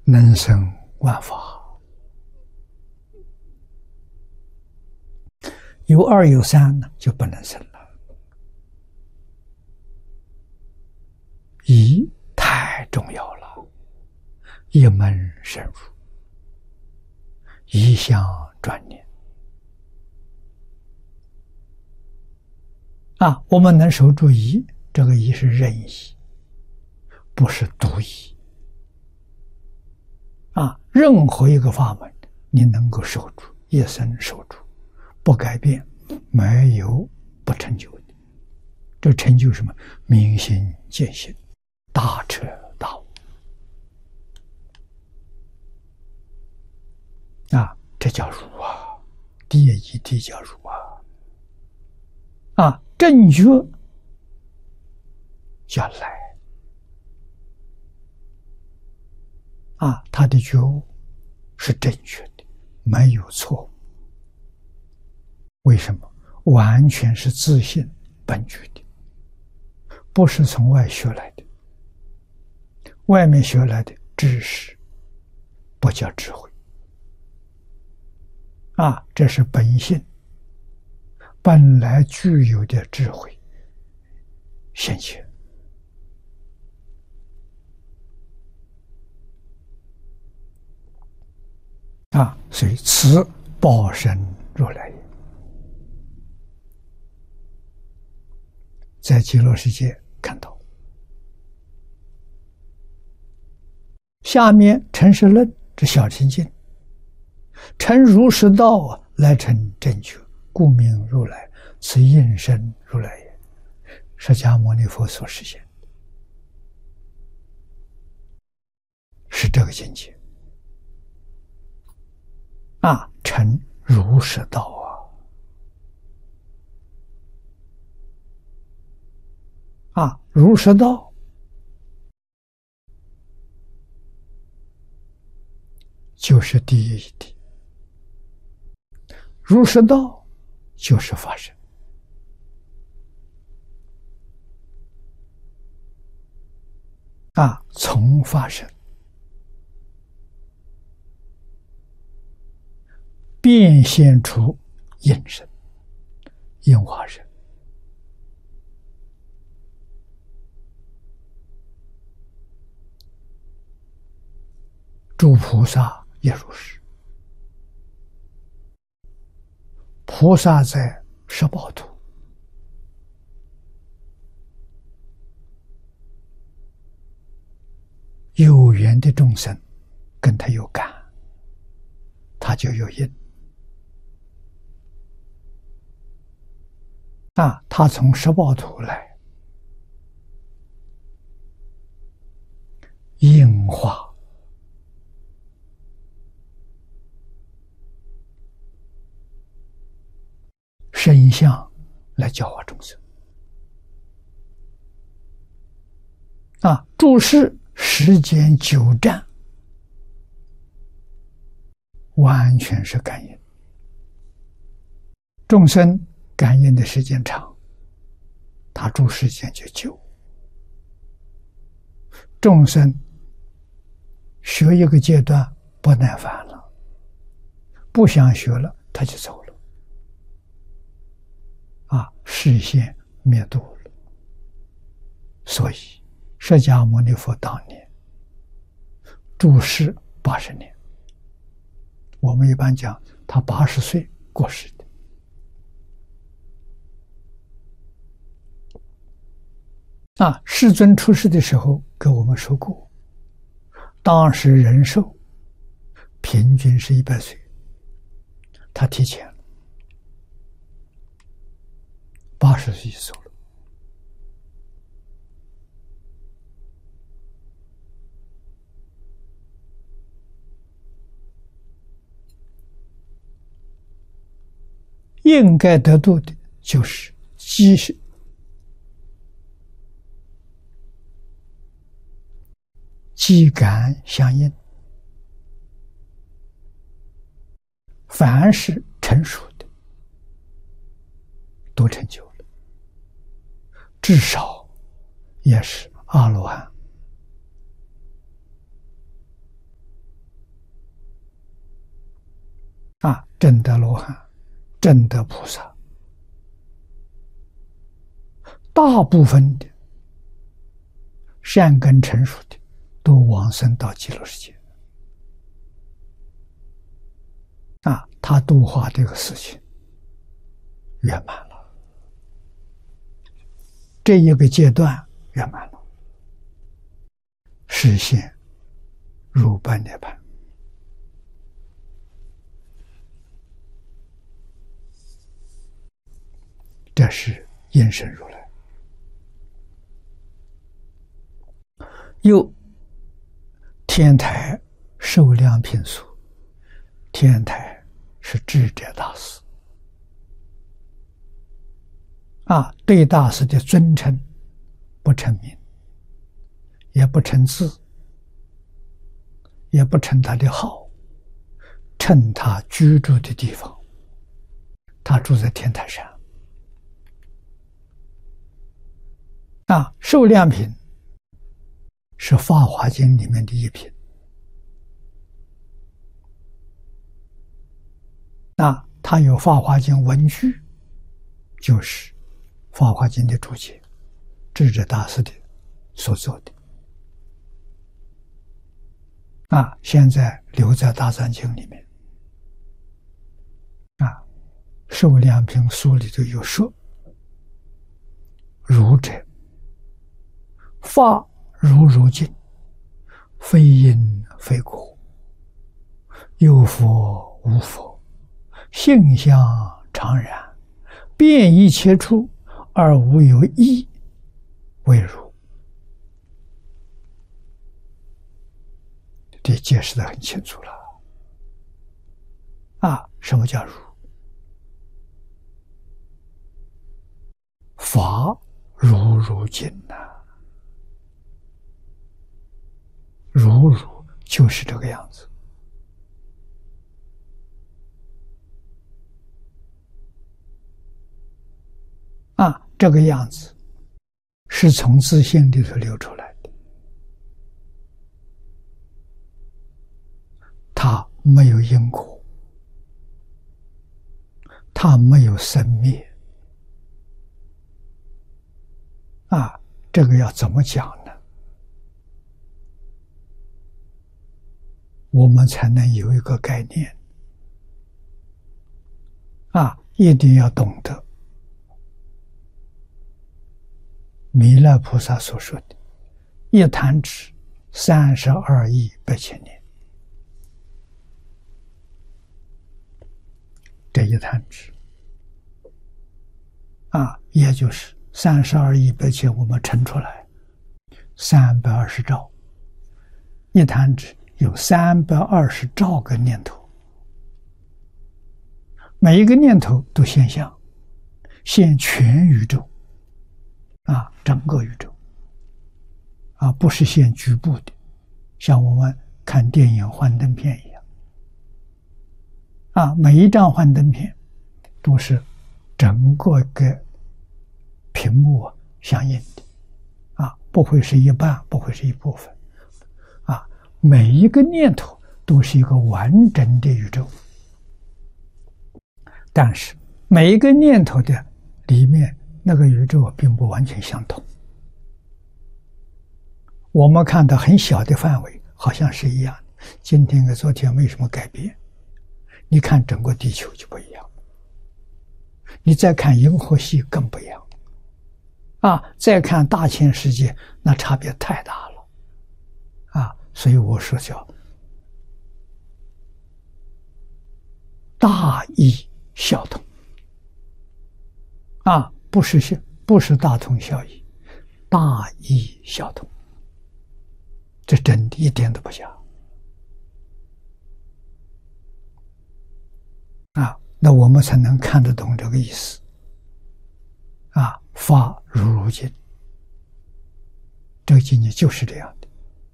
能生万法。有二有三呢，就不能生了。一太重要了，一门深入，一相专念。我们能守住一，这个一是任意，不是独一。任何一个法门，你能够守住，一生守住，不改变，没有不成就的。这成就什么？明心见性，大彻大悟。这叫入啊，第一地叫入啊。正觉叫来。他的觉悟是正确的，没有错误。为什么？完全是自信本具的，不是从外学来的。外面学来的知识不叫智慧。这是本性本来具有的智慧现前。所以此报身如来也。在极乐世界看到，下面成实论这小乘经，成如实道来成正觉，故名如来，此应身如来也。释迦牟尼佛所实现的是这个境界。成如实道如实道就是第一义谛，如实道就是法身。从法身变现出应身、应化身。诸菩萨也如是。菩萨在十报土，有缘的众生跟他有感，他就有因。他从十报土来，应化身相来教化众生。注释时间久战，完全是感应。众生感应的时间长，他住时间就久。众生学一个阶段不耐烦了，不想学了，他就走了。视线灭度了。所以释迦牟尼佛当年住世80年，我们一般讲他80岁过世的。世尊出世的时候给我们说过，当时人寿平均是100岁，他提前了，80岁就走了。应该得度的就是机感相应，凡是成熟的都成就了，至少也是阿罗汉。 证得罗汉，证得菩萨，大部分的善根成熟的，都往生到极乐世界。他度化这个事情圆满了，这一个阶段圆满了，实现如般涅槃。这是应身如来。又天台受量品所，天台是智者大师对大师的尊称不称名，也不称字，也不称他的号，称他居住的地方。他住在天台山。受量品是《法华经》里面的一品。他有《法华经》文句，就是《法华经》的注解，智者大师的所做的。现在留在《大藏经》里面。受量品书里头有说：儒者，法如如镜，非因非果，有佛无佛，性相常然，遍一切处而无有一，为如。这解释得很清楚了。什么叫如？法如如镜如如就是这个样子。这个样子是从自性里头流出来的，它没有因果，它没有生灭。这个要怎么讲呢？我们才能有一个概念。一定要懂得弥勒菩萨所说的一弹指32亿8千年。这一弹指也就是32亿8千，我们乘出来320兆，一弹指有320兆个念头，每一个念头都现象，现全宇宙整个宇宙不是现局部的，像我们看电影幻灯片一样每一张幻灯片都是整个个屏幕相应的不会是一半，不会是一部分每一个念头都是一个完整的宇宙，但是每一个念头的里面那个宇宙并不完全相同。我们看到很小的范围好像是一样的，今天跟昨天没什么改变，你看整个地球就不一样，你再看银河系更不一样再看大千世界，那差别太大了所以我说叫大异小同不是大同小异，大异小同，这真的一点都不假那我们才能看得懂这个意思法如如镜，这个境界就是这样的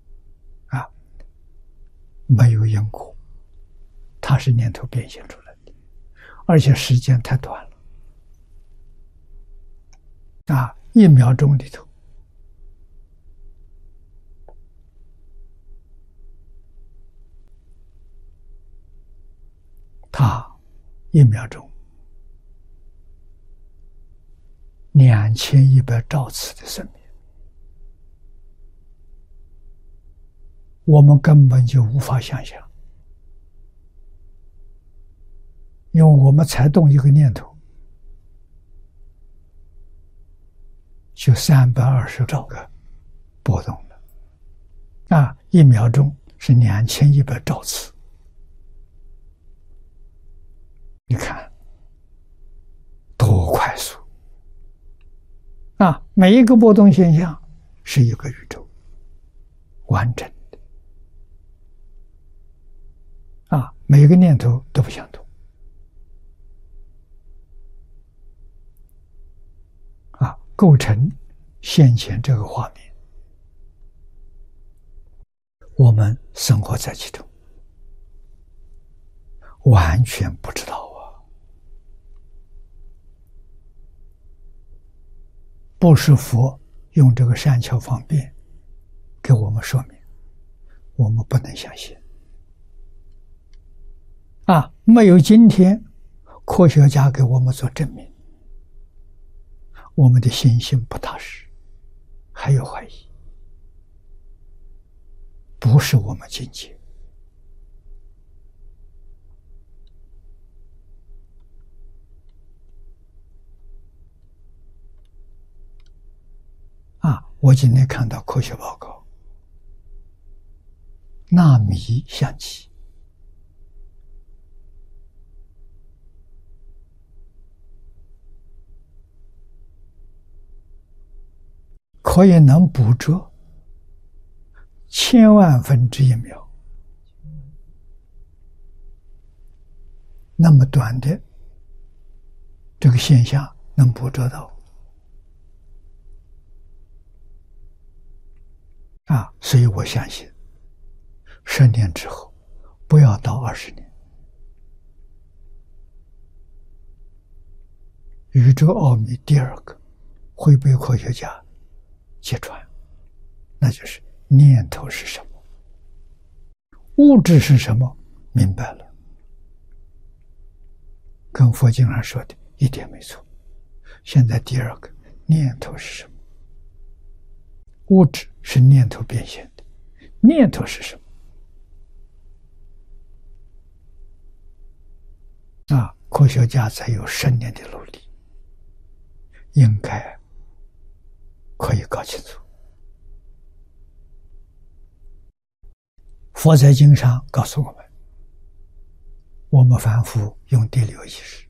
没有因果，它是念头变现出来的，而且时间太短了1秒钟里头它1秒钟2100兆次的生命，我们根本就无法想象，因为我们才动一个念头，就320兆个波动了。1秒钟是2100兆次，你看多快速！每一个波动现象是一个宇宙完整的，每一个念头都不相同，构成现前这个画面，我们生活在其中，完全不知道不是佛用这个善巧方便给我们说明，我们不能相信。没有今天科学家给我们做证明，我们的信心不踏实，还有怀疑，不是我们境界。我今天看到科学报告，纳米相机可以能捕捉10000000分之1秒，那么短的这个现象能捕捉到。所以我相信10年之后，不要到20年，宇宙奥秘第二个会被科学家揭穿，那就是念头是什么，物质是什么，明白了，跟佛经上说的一点没错。现在第二个，念头是什么？物质是念头变现的，念头是什么？科学家才有10年的努力，应该可以搞清楚。佛在经上告诉我们，我们凡夫用第六意识，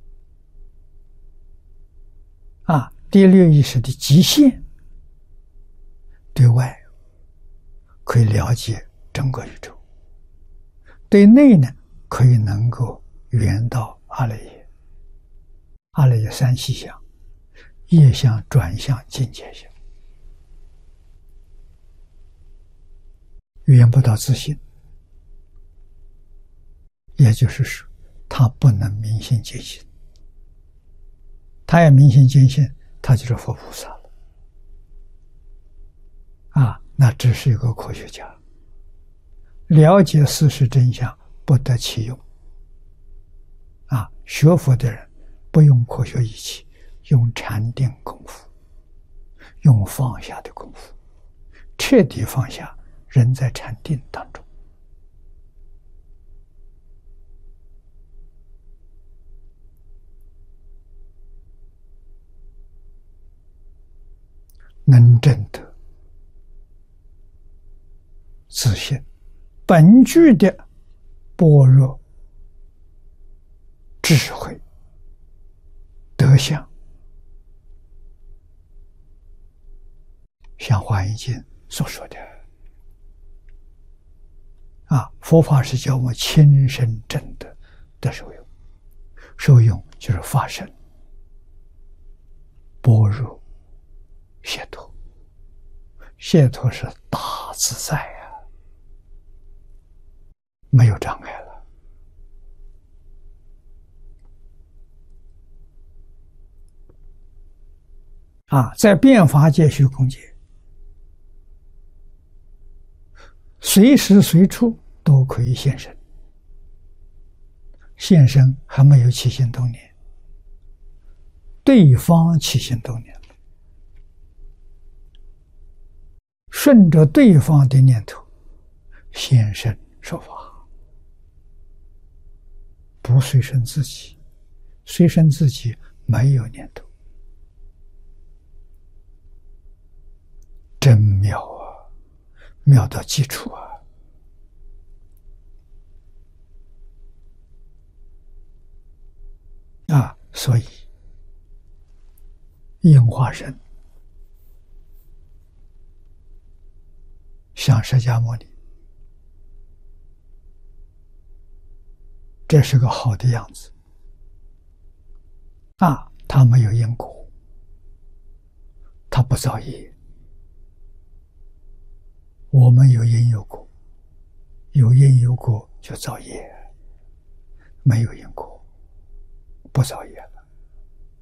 第六意识的极限，对外可以了解整个宇宙，对内呢可以能够圆到阿赖耶，阿赖耶三细相，业相、转相、境界相，圆不到自信，也就是说他不能明心见性，他要明心见性，他就是佛菩萨了。那只是一个科学家，了解事实真相，不得其用。学佛的人不用科学仪器，用禅定功夫，用放下的功夫，彻底放下，人在禅定当中。能证得自信本具的般若智慧德相，像《华严经》所说的佛法是叫我们亲身证的受用，受用就是法身般若解脱，解脱是大自在没有障碍了。在变法界、虚空界，随时随处都可以现身， 现身还没有起心动念，对方起心动念了，顺着对方的念头现身说法，不随身自己，随身自己没有念头，真妙啊，妙到基础啊！所以应化身像释迦牟尼，这是个好的样子他没有因果，他不造业。我们有因有果，有因有果就造业，没有因果不造业了。